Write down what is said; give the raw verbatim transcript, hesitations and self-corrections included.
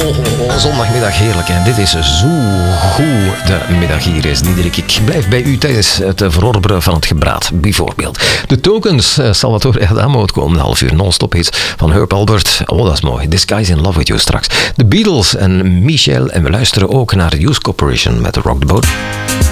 Oh, zondagmiddag heerlijk. En dit is zo goed de middag hier is. Diederik, ik blijf bij u tijdens het verorberen van het gebraad, bijvoorbeeld. De Tokens, uh, Salvatore Adamo, het komende half uur non-stop hits van Herb Alpert. Oh, dat is mooi. This Guy's in Love With You straks. De Beatles en Michel. En we luisteren ook naar Youth Corporation met Rock the Boat.